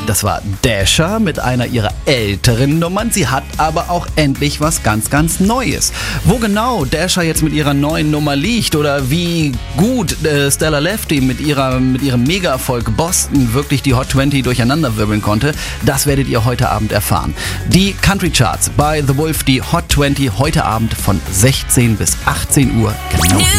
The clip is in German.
Das war Dasher mit einer ihrer älteren Nummern. Sie hat aber auch endlich was ganz, ganz Neues. Wo genau Dasher jetzt mit ihrer neuen Nummer liegt oder wie gut Stella Lefty mit ihrem Mega-Erfolg Boston wirklich die Hot 20 durcheinanderwirbeln konnte, das werdet ihr heute Abend erfahren. Die Country Charts bei The Wolf, die Hot 20 heute Abend von 16 bis 18 Uhr genau.